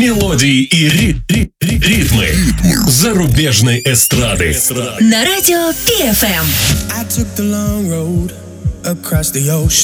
мелодии и ритмы зарубежной эстрады. На радио PFM. I took the long road across the ocean.